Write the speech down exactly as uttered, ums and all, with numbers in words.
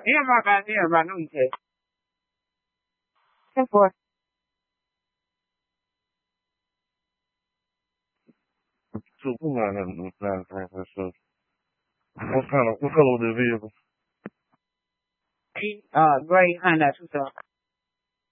Everybody, everybody know each other. Ten four. So come on, nine nine five five seven. What kind of what color was the vehicle? Uh, gray Honda two star.